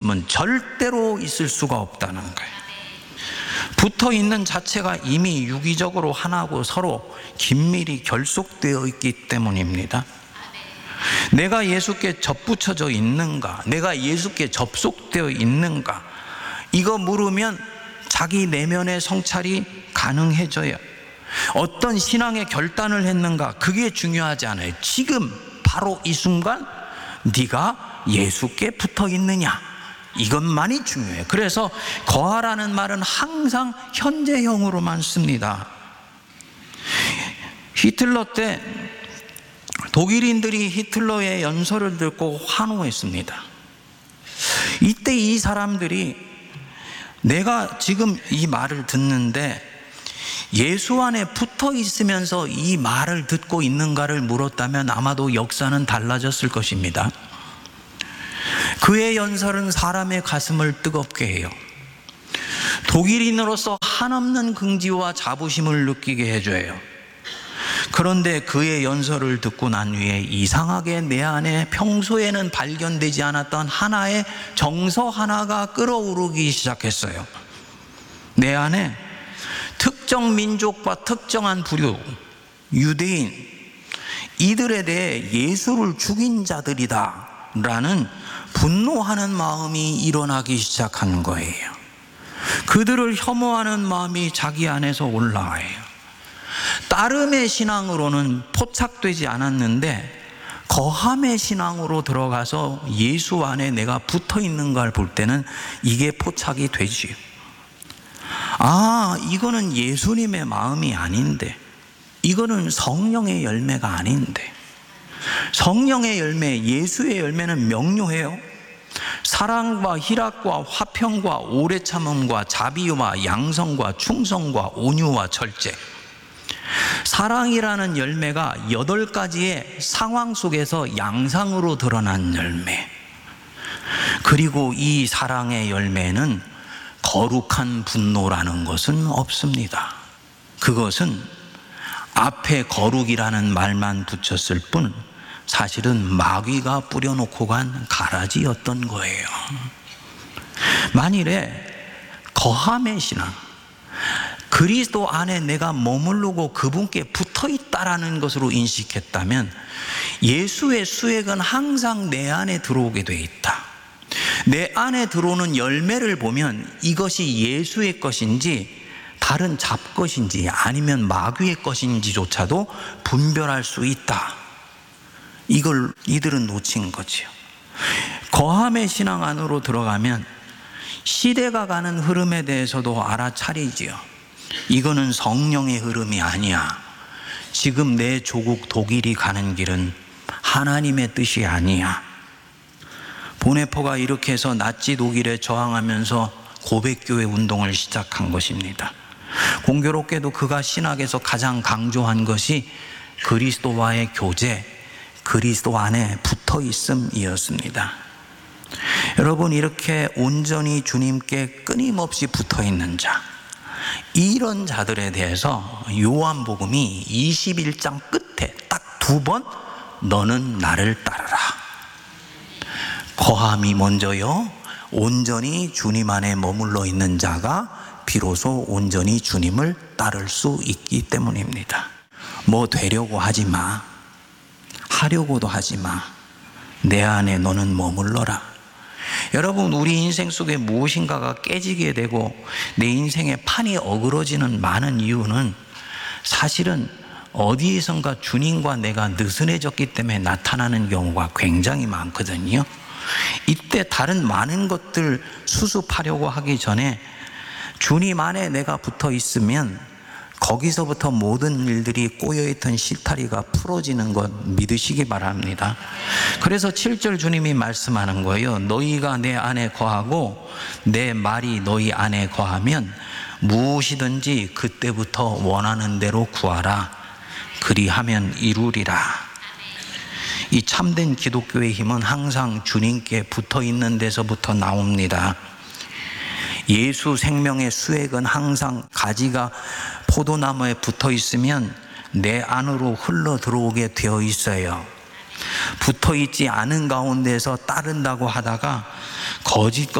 있음은 절대로 있을 수가 없다는 거예요. 붙어 있는 자체가 이미 유기적으로 하나고 서로 긴밀히 결속되어 있기 때문입니다. 내가 예수께 접붙여져 있는가, 내가 예수께 접속되어 있는가, 이거 물으면 자기 내면의 성찰이 가능해져요. 어떤 신앙의 결단을 했는가, 그게 중요하지 않아요. 지금 바로 이 순간 네가 예수께 붙어 있느냐, 이것만이 중요해요. 그래서 거하라는 말은 항상 현재형으로만 씁니다. 히틀러 때 독일인들이 히틀러의 연설을 듣고 환호했습니다. 이때 이 사람들이 내가 지금 이 말을 듣는데 예수 안에 붙어 있으면서 이 말을 듣고 있는가를 물었다면 아마도 역사는 달라졌을 것입니다. 그의 연설은 사람의 가슴을 뜨겁게 해요. 독일인으로서 한없는 긍지와 자부심을 느끼게 해줘요. 그런데 그의 연설을 듣고 난 후에 이상하게 내 안에 평소에는 발견되지 않았던 하나의 정서 하나가 끓어오르기 시작했어요. 내 안에 특정 민족과 특정한 부류, 유대인, 이들에 대해 예수를 죽인 자들이다 라는 분노하는 마음이 일어나기 시작한 거예요. 그들을 혐오하는 마음이 자기 안에서 올라와요. 따름의 신앙으로는 포착되지 않았는데 거함의 신앙으로 들어가서 예수 안에 내가 붙어 있는 걸 볼 때는 이게 포착이 되지요. 아, 이거는 예수님의 마음이 아닌데, 이거는 성령의 열매가 아닌데. 성령의 열매, 예수의 열매는 명료해요. 사랑과 희락과 화평과 오래 참음과 자비와 양성과 충성과 온유와 절제. 사랑이라는 열매가 8가지의 상황 속에서 양상으로 드러난 열매. 그리고 이 사랑의 열매는 거룩한 분노라는 것은 없습니다. 그것은 앞에 거룩이라는 말만 붙였을 뿐 사실은 마귀가 뿌려놓고 간 가라지였던 거예요. 만일에 거함의 신앙, 그리스도 안에 내가 머무르고 그분께 붙어 있다라는 것으로 인식했다면 예수의 수액은 항상 내 안에 들어오게 돼 있다. 내 안에 들어오는 열매를 보면 이것이 예수의 것인지 다른 잡것인지 아니면 마귀의 것인지조차도 분별할 수 있다. 이걸 이들은 놓친 거지요. 거함의 신앙 안으로 들어가면 시대가 가는 흐름에 대해서도 알아차리지요. 이거는 성령의 흐름이 아니야. 지금 내 조국 독일이 가는 길은 하나님의 뜻이 아니야. 보네포가 이렇게 해서 나치 독일에 저항하면서 고백교회 운동을 시작한 것입니다. 공교롭게도 그가 신학에서 가장 강조한 것이 그리스도와의 교제, 그리스도 안에 붙어 있음이었습니다. 여러분, 이렇게 온전히 주님께 끊임없이 붙어 있는 자, 이런 자들에 대해서 요한복음이 21장 끝에 딱 2번 너는 나를 따르라. 거함이 먼저요, 온전히 주님 안에 머물러 있는 자가 비로소 온전히 주님을 따를 수 있기 때문입니다. 뭐 되려고 하지 마. 하려고도 하지 마. 내 안에 너는 머물러라. 여러분, 우리 인생 속에 무엇인가가 깨지게 되고 내 인생의 판이 어그러지는 많은 이유는 사실은 어디에선가 주님과 내가 느슨해졌기 때문에 나타나는 경우가 굉장히 많거든요. 이때 다른 많은 것들 수습하려고 하기 전에 주님 안에 내가 붙어 있으면 거기서부터 모든 일들이 꼬여있던 실타리가 풀어지는 것 믿으시기 바랍니다. 그래서 7절 주님이 말씀하는 거예요. 너희가 내 안에 거하고 내 말이 너희 안에 거하면 무엇이든지 그때부터 원하는 대로 구하라. 그리하면 이루리라. 이 참된 기독교의 힘은 항상 주님께 붙어 있는 데서부터 나옵니다. 예수 생명의 수액은 항상 가지가 포도나무에 붙어 있으면 내 안으로 흘러 들어오게 되어 있어요. 붙어 있지 않은 가운데서 따른다고 하다가 거짓